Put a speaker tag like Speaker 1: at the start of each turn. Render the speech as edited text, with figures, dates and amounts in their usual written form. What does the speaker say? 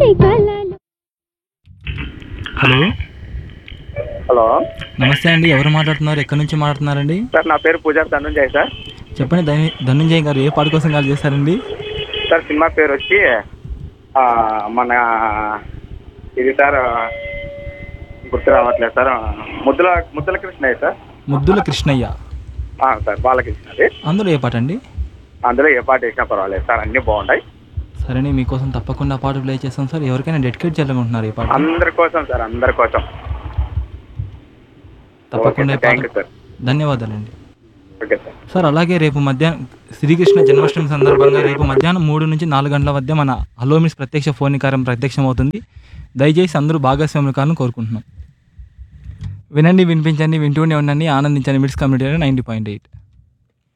Speaker 1: Hello
Speaker 2: hello
Speaker 1: నమస్తే అండి, ఎవరు మాట్లాడుతున్నారు, ఎక్కడి నుంచి మాట్లాడుతున్నారండి?
Speaker 2: సార్, నా పేరు పూజారి ధనుంజయ్ సార్.
Speaker 1: చెప్పండి ధనుంజయ్ గారు, ఏ పాట కోసం కాల్ చేశారండి?
Speaker 2: సార్, సినిమా పేరు వచ్చి మన ఇది సార్, గుర్తు రావట్లేదు సార్. ముద్దుల కృష్ణయ్య సార్.
Speaker 1: ముద్దుల కృష్ణయ్య
Speaker 2: సార్, బాలకృష్ణది.
Speaker 1: అందులో ఏ పాట అండి?
Speaker 2: అందులో ఏ పాట వేసినా పర్వాలేదు సార్, అన్నీ బాగుంటాయి.
Speaker 1: సరే, మీకోసం తప్పకుండా పాట ప్లే చేస్తాం సార్. ఎవరికైనా డెడికేట్ చేయాలనుకుంటున్నారు ఈ పాట?
Speaker 2: అందరి కోసం సార్, అందరి కోసం.
Speaker 1: తప్పకుండా.
Speaker 2: Thank you sir.
Speaker 1: ధన్యవాదాలండి.
Speaker 2: Okay sir.
Speaker 1: సార్, అలాగే రేపు మధ్యాహ్నం శ్రీకృష్ణ జన్మాష్టమి సందర్భంగా రేపు మధ్యాహ్నం 3 నుంచి 4 గంటల మధ్య మన హలో మిస్ ప్రత్యక్ష ఫోన్ కార్యం ప్రత్యక్షమవుతుంది. దయచేసి అందరూ భాగస్వాములు కావాలని కోరుకుంటున్నాం. వినండి, వినిపించండి, వింటూనే ఉండండి, ఆనందించండి. Mids community 90.8.